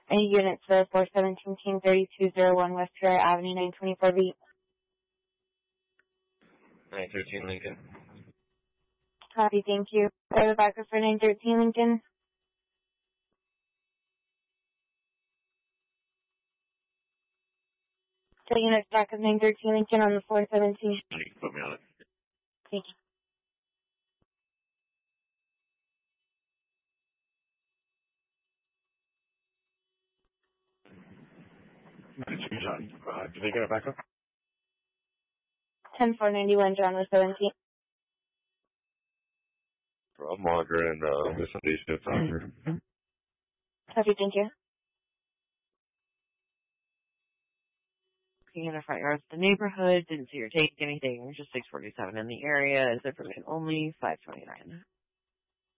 Any units for 417 Team 3201 West Peoria Avenue, 924 B. 913 Lincoln. Copy, thank you. I have a backup for 913 Lincoln. So units back of 913 Lincoln on the 417. You can put me on it. Thank you. John, did they get it back up? 10491 John was 17. Rob Margaret and there's some day shifts out here. Copy, thank you. Looking in the front yard of the neighborhood, didn't see or take anything. Just 647 in the area. Is information only 529.